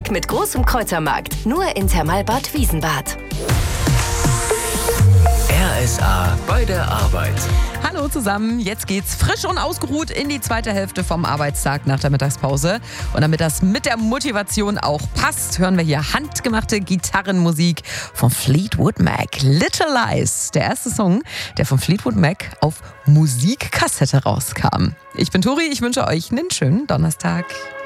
Musik mit großem Kräutermarkt. Nur in Thermalbad Wiesenbad. RSA bei der Arbeit. Hallo zusammen, jetzt geht's frisch und ausgeruht in die zweite Hälfte vom Arbeitstag nach der Mittagspause. Und damit das mit der Motivation auch passt, hören wir hier handgemachte Gitarrenmusik von Fleetwood Mac. Little Lies, der erste Song, der von Fleetwood Mac auf Musikkassette rauskam. Ich bin Tori, ich wünsche euch einen schönen Donnerstag.